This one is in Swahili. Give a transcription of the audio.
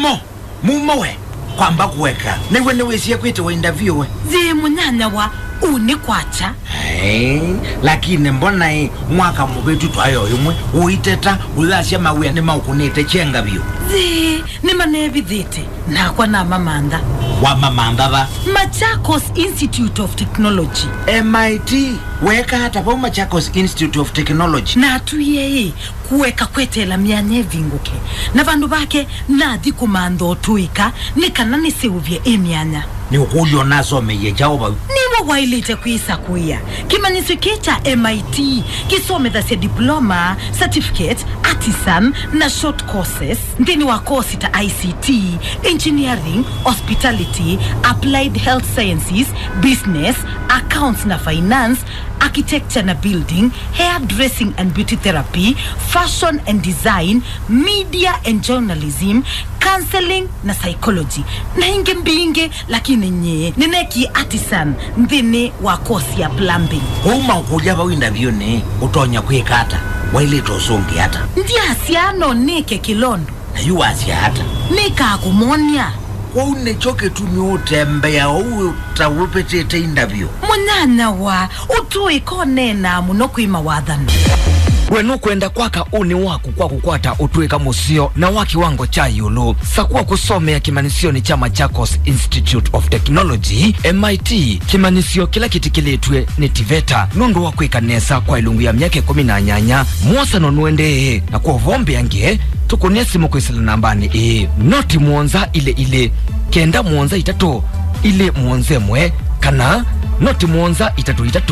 mumo we kwamba kuweka niwe niwesie kwita wa interview we zi munyanya wa uni kwacha lakini mbona mwaka mubetu twayo yumwe uiteta ulasya mawe ni maukunite chenga bio zi ni manevi dhiti na kwa na mamanda wa mamanda ba Machakos Institute of Technology MIT weka hata pa Machakos Institute of Technology na tuyei kuweka kwetela myanya vinguke na vandu bake nathi kumando tuika nikana nisiuvye emyanya ni ukulyo naso meye jawba niwo wailite kuisa kuya kimanisi kicha MIT kisomethasya diploma certificate artisan na short courses ndini wa course ta ICT engineering hospitality applied health sciences business accounts na finance architecture na building hairdressing and beauty therapy fashion and design media and journalism counseling na psychology na inge mbinge lakini nye nineki artisan ndini wa course ya plumbing uma ukuja ba interview ni utonya kwikata wailito songi hata ndiasiano nike kilondo na yu asya hata nika kumonia kwa unechoke tu ni utembea utawupetete interview munyanya wa utui konena munokuima wathani wenu kwenda kwaka uni waku kwa kukwata utuika musio na waki wango cha yulu sakuwa kusomea kimanisio ni chama Machakos Institute of Technology MIT kimanisio kila kitikiletwe ni TVETA nundu wakuika nesa kwa ilungu ya miaka 18 muosa nonuende na kwa vombe yange tukunia simu kuisila nambani noti muonza ile kenda muonza itatu ile muonze mwe kana noti muonza itatu